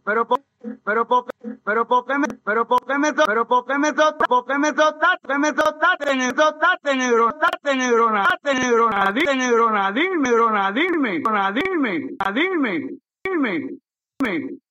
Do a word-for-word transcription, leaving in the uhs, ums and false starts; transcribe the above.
pero por, pero por, pero por qué me, pero por qué me, so- pero por qué me soltaste, por qué me soltaste, que me soltaste, ne- soltaste, negro, soltaste, negrona, soltaste, negrona, dime, negrona, dime, negrona, dime, negrona, dime, dime, dime, dime.